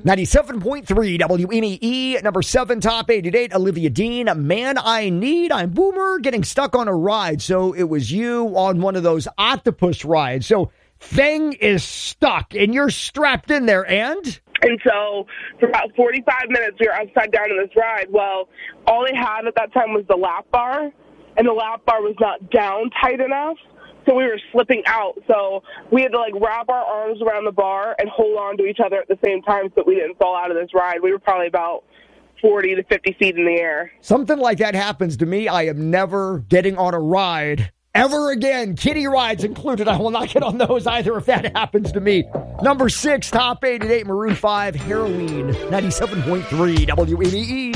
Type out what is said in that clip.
97.3 WNEE, number 7, top 88, Olivia Dean, Man I Need. I'm Boomer, getting stuck on a ride. So it was you on one of those octopus rides. So thing is stuck, and you're strapped in there, and so for about 45 minutes, we were upside down in this ride. Well, all they had at that time was the lap bar, and the lap bar was not down tight enough. So we were slipping out. So we had to, wrap our arms around the bar and hold on to each other at the same time so that we didn't fall out of this ride. We were probably about 40 to 50 feet in the air. Something like that happens to me. I am never getting on a ride ever again. Kiddie rides included. I will not get on those either if that happens to me. Number 6, top 88, Maroon 5, Heroin, 97.3 WNEE.